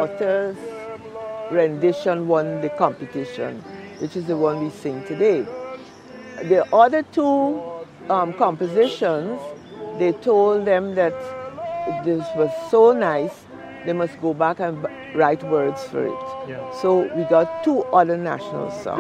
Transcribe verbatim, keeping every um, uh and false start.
daughter's rendition won the competition, which is the one we sing today. The other two um, compositions, they told them that this was so nice, they must go back and write words for it. Yeah. So we got two other national songs.